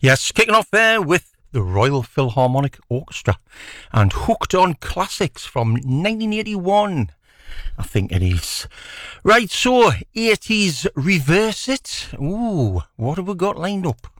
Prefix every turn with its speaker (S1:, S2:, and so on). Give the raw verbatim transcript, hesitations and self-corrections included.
S1: Yes, kicking off there with the Royal Philharmonic Orchestra and Hooked on Classics from nineteen eighty-one. I think it is. Right, so eighties reverse it. Ooh, what have we got lined up?